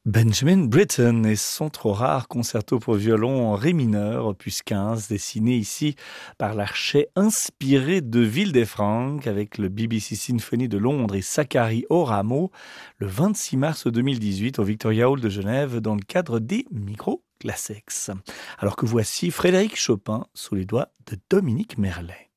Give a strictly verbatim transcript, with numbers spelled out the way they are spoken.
Benjamin Britten et son trop rare concerto pour violon en ré mineur, opus quinze, dessiné ici par l'archet inspiré de Ville-des-Franques avec le B B C Symphony de Londres et Zachary Oramo le vingt-six mars deux mille dix-huit au Victoria Hall de Genève dans le cadre des Micro Classics. Alors que voici Frédéric Chopin sous les doigts de Dominique Merlet.